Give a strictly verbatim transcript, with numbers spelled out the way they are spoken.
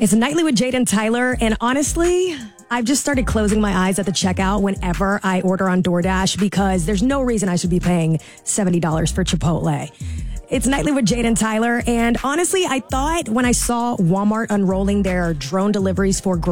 It's Nightly with Jade and Tyler, and honestly, I've just started closing my eyes at the checkout whenever I order on DoorDash because there's no reason I should be paying seventy dollars for Chipotle. It's Nightly with Jade and Tyler, and honestly, I thought when I saw Walmart unrolling their drone deliveries for